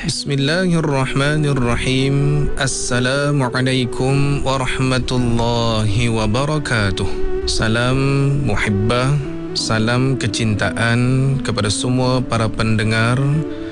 Bismillahirrahmanirrahim. Assalamualaikum warahmatullahi wabarakatuh. Salam muhibbah, salam kecintaan kepada semua para pendengar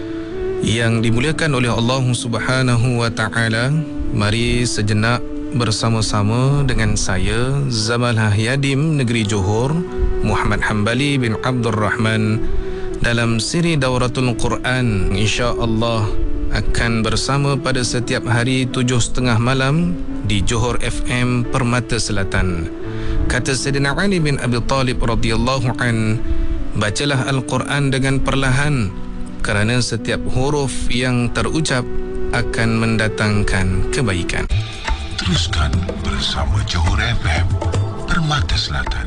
yang dimuliakan oleh Allah Subhanahu wa taala. Mari sejenak bersama-sama dengan saya Zamalah Yadim Negeri Johor, Muhammad Hambali bin Abdul Rahman, dalam siri Dauratul Quran. InsyaAllah akan bersama pada setiap hari 7.30 malam di Johor FM Permata Selatan. Kata Sayyidina Ali bin Abi Talib radhiyallahu an, bacalah Al-Quran dengan perlahan, kerana setiap huruf yang terucap akan mendatangkan kebaikan. Teruskan bersama Johor FM Permata Selatan.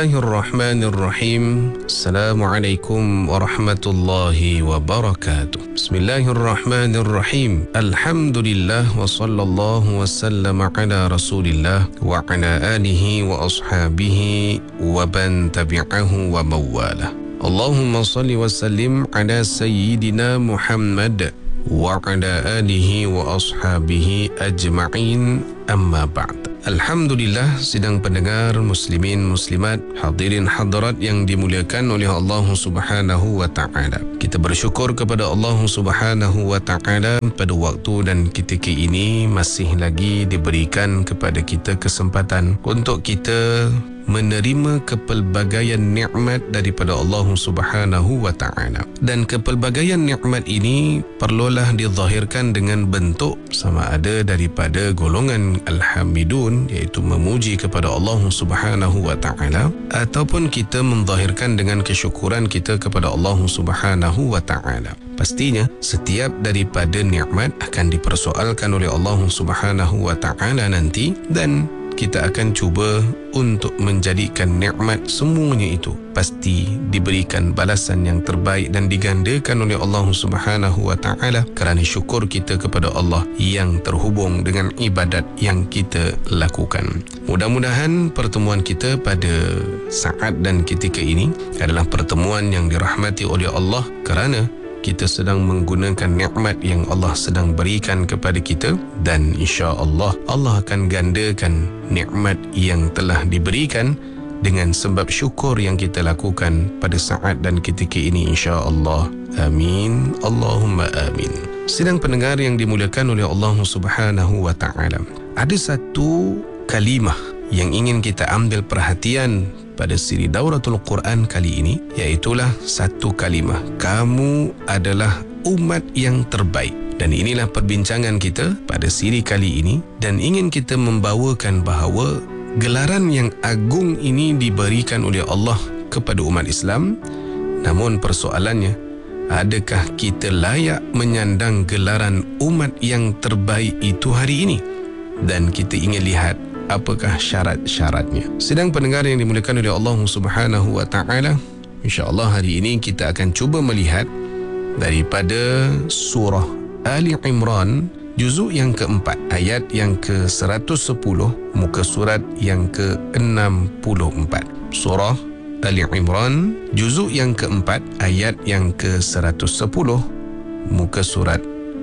Bismillahirrahmanirrahim. Assalamualaikum warahmatullahi wabarakatuh. Bismillahirrahmanirrahim. Alhamdulillah wa sallallahu wasallam ala Rasulillah wa ala alihi wa ashabihi wa man tabi'ahu wa mawalah. Allahumma salli wa sallim ala sayyidina Muhammad wa ala alihi wa ashabihi ajma'in, amma ba'd. Alhamdulillah, sidang pendengar muslimin muslimat, hadirin hadirat yang dimuliakan oleh Allah Subhanahu wa taala. Kita bersyukur kepada Allah Subhanahu wa taala pada waktu dan ketika ini masih lagi diberikan kepada kita kesempatan untuk kita menerima kepelbagaian nikmat daripada Allah Subhanahu wa taala. Dan kepelbagaian nikmat ini perlulah dizahirkan dengan bentuk sama ada daripada golongan al-hamidun, iaitu memuji kepada Allah Subhanahu wa taala, ataupun kita menzahirkan dengan kesyukuran kita kepada Allah Subhanahu wa taala. Pastinya setiap daripada nikmat akan dipersoalkan oleh Allah Subhanahu wa taala nanti, dan kita akan cuba untuk menjadikan nikmat semuanya itu pasti diberikan balasan yang terbaik dan digandakan oleh Allah Subhanahu wa taala kerana syukur kita kepada Allah yang terhubung dengan ibadat yang kita lakukan. Mudah-mudahan pertemuan kita pada saat dan ketika ini adalah pertemuan yang dirahmati oleh Allah, kerana kita sedang menggunakan nikmat yang Allah sedang berikan kepada kita, dan insya-Allah Allah akan gandakan nikmat yang telah diberikan dengan sebab syukur yang kita lakukan pada saat dan ketika ini, insya-Allah. Amin. Allahumma amin. Sidang pendengar yang dimuliakan oleh Allah Subhanahu wa taala, ada satu kalimah yang ingin kita ambil perhatian pada siri Dauratul Quran kali ini, iaitulah satu kalimah: kamu adalah umat yang terbaik. Dan inilah perbincangan kita pada siri kali ini, dan ingin kita membawakan bahawa gelaran yang agung ini diberikan oleh Allah kepada umat Islam. Namun persoalannya, adakah kita layak menyandang gelaran umat yang terbaik itu hari ini? Dan kita ingin lihat apakah syarat-syaratnya. Sedang pendengar yang dimuliakan oleh Allah Subhanahu wa taala, insya-Allah hari ini kita akan cuba melihat daripada surah Ali Imran juzuk yang keempat, ayat yang ke-110, muka surat yang ke-64. Surah Ali Imran juzuk yang keempat, ayat yang ke-110, muka surat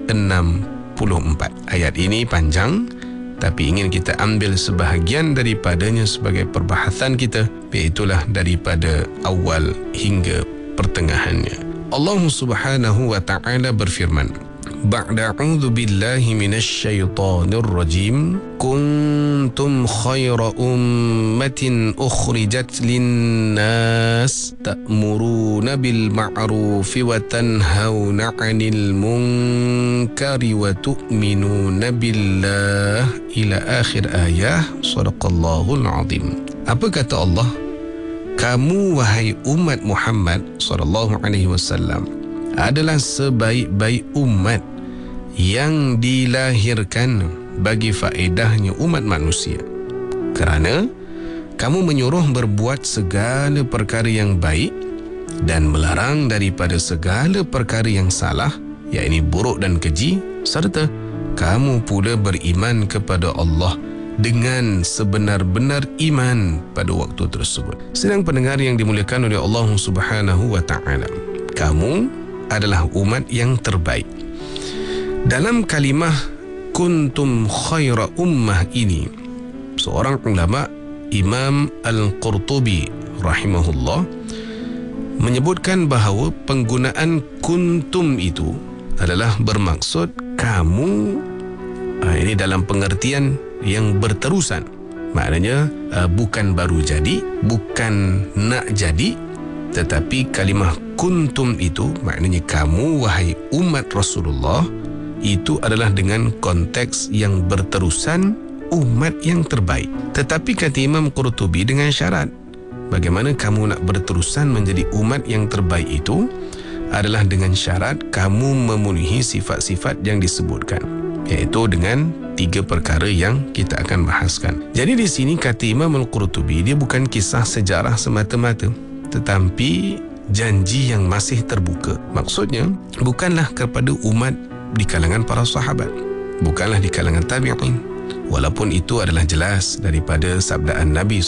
64. Ayat ini panjang, tapi ingin kita ambil sebahagian daripadanya sebagai perbahasan kita, iaitulah daripada awal hingga pertengahannya. Allah Subhanahu wa taala berfirman: Ba'da a'udzu billahi minasy syaithanir rajim. Kuntum khaira ummatin ukhrijat lin-nas ta'muruna bil ma'rufi wa tanhauna 'anil munkari wa tu'minuna billah, ila akhir ayah. Shadaqallahul azim. Apa kata Allah? Kamu wahai umat Muhammad sallallahu alaihi wasallam adalah sebaik-baik umat yang dilahirkan bagi faedahnya umat manusia, kerana kamu menyuruh berbuat segala perkara yang baik dan melarang daripada segala perkara yang salah, yakni buruk dan keji, serta kamu pula beriman kepada Allah dengan sebenar-benar iman pada waktu tersebut. Sedang pendengar yang dimuliakan oleh Allah Subhanahu wa taala, kamu adalah umat yang terbaik. Dalam kalimah kuntum khaira ummah ini, seorang ulama, Imam Al-Qurtubi rahimahullah, menyebutkan bahawa penggunaan kuntum itu adalah bermaksud kamu, ini dalam pengertian yang berterusan. Maknanya bukan baru jadi, bukan nak jadi, tetapi kalimah kuntum itu maknanya kamu, wahai umat Rasulullah, itu adalah dengan konteks yang berterusan, umat yang terbaik. Tetapi kata Imam Qurtubi dengan syarat, bagaimana kamu nak berterusan menjadi umat yang terbaik itu adalah dengan syarat kamu memenuhi sifat-sifat yang disebutkan, iaitu dengan 3 perkara yang kita akan bahaskan. Jadi di sini kata Imam Al-Qurtubi, dia bukan kisah sejarah semata-mata, tetapi janji yang masih terbuka. Maksudnya bukanlah kepada umat di kalangan para sahabat, bukanlah di kalangan tabi'in, walaupun itu adalah jelas daripada sabdaan Nabi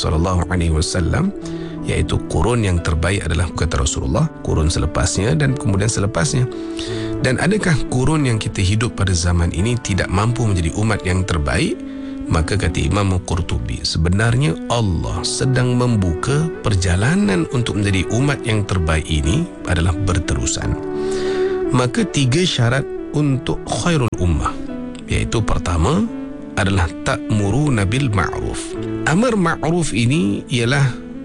SAW, iaitu kurun yang terbaik adalah kata Rasulullah, kurun selepasnya dan kemudian selepasnya. Dan adakah kurun yang kita hidup pada zaman ini tidak mampu menjadi umat yang terbaik? Maka kata Imam Qurtubi, sebenarnya Allah sedang membuka perjalanan untuk menjadi umat yang terbaik ini adalah berterusan. Maka 3 syarat untuk khairul ummah, iaitu pertama adalah ta'muruna bil ma'ruf. Amar ma'ruf ini ialah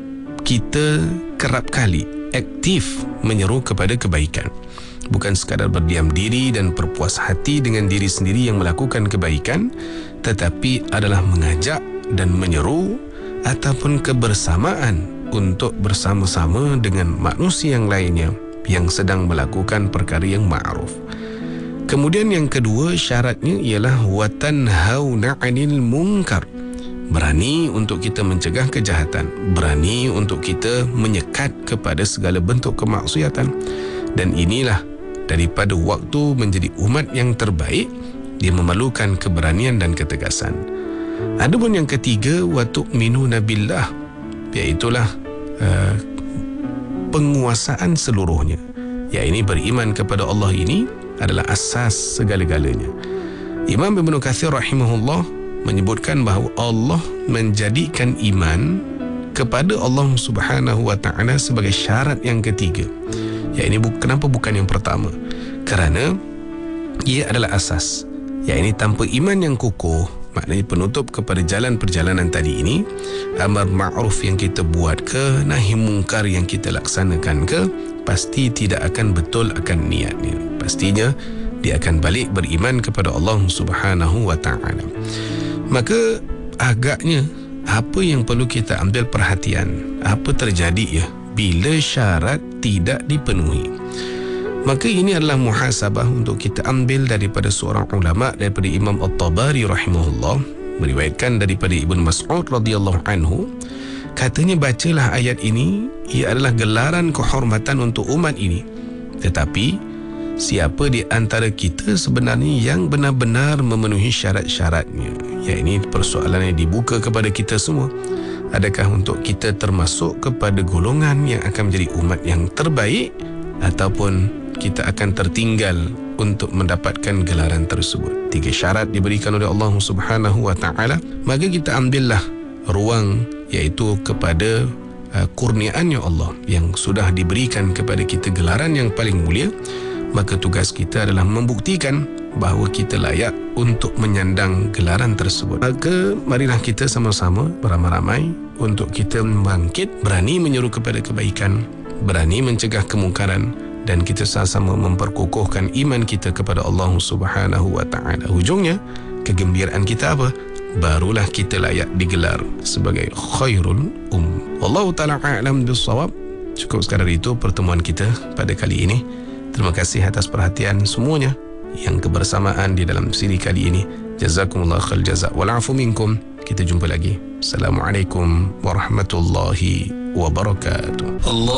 kita kerap kali aktif menyeru kepada kebaikan, bukan sekadar berdiam diri dan berpuas hati dengan diri sendiri yang melakukan kebaikan, tetapi adalah mengajak dan menyeru ataupun kebersamaan untuk bersama-sama dengan manusia yang lainnya yang sedang melakukan perkara yang ma'ruf. Kemudian yang kedua syaratnya ialah watanhauna 'anil munkar. Berani untuk kita mencegah kejahatan, berani untuk kita menyekat kepada segala bentuk kemaksiatan. Dan inilah daripada waktu menjadi umat yang terbaik, dia memerlukan keberanian dan ketegasan. Adapun yang ketiga, wa tu'minuna billah, iaitulah penguasaan seluruhnya. Ya, ini beriman kepada Allah ini adalah asas segala-galanya. Imam Ibn Katsir rahimahullah menyebutkan bahawa Allah menjadikan iman kepada Allah Subhanahu wa ta'ala sebagai syarat yang ketiga. Ya, ini kenapa bukan yang pertama? Kerana ia adalah asas. Ya, ini tanpa iman yang kukuh, maknanya penutup kepada jalan perjalanan tadi ini, amar ma'ruf yang kita buat ke, nahi mungkar yang kita laksanakan ke, pasti tidak akan betul akan niatnya. Pastinya dia akan balik beriman kepada Allah Subhanahu wa ta'ala. Maka agaknya apa yang perlu kita ambil perhatian, apa terjadi ya bila syarat tidak dipenuhi. Maka ini adalah muhasabah untuk kita ambil daripada seorang ulama, daripada Imam At-Tabari rahimahullah, meriwayatkan daripada Ibn Mas'ud radhiyallahu anhu, katanya bacalah ayat ini, ia adalah gelaran kehormatan untuk umat ini. Tetapi siapa di antara kita sebenarnya yang benar-benar memenuhi syarat-syaratnya? Ya, ini persoalan yang dibuka kepada kita semua. Adakah untuk kita termasuk kepada golongan yang akan menjadi umat yang terbaik, ataupun kita akan tertinggal untuk mendapatkan gelaran tersebut? 3 syarat diberikan oleh Allah Subhanahu wa ta'ala. Maka kita ambillah ruang, iaitu kepada kurniaannya Allah yang sudah diberikan kepada kita gelaran yang paling mulia. Maka tugas kita adalah membuktikan bahawa kita layak untuk menyandang gelaran tersebut. Maka marilah kita sama-sama beramai-ramai untuk kita bangkit, berani menyeru kepada kebaikan, berani mencegah kemungkaran, dan kita sama-sama memperkukuhkan iman kita kepada Allah Subhanahu wa ta'ala. Hujungnya, kegembiraan kita apa? Barulah kita layak digelar sebagai khairul Wallahu ta'ala a'lam bis-shawab. Cukup sekadar itu pertemuan kita pada kali ini. Terima kasih atas perhatian semuanya yang kebersamaan di dalam siri kali ini. Jazakumullah khair jazak wal afu minkum. Kita jumpa lagi. Assalamualaikum warahmatullahi wabarakatuh. Allah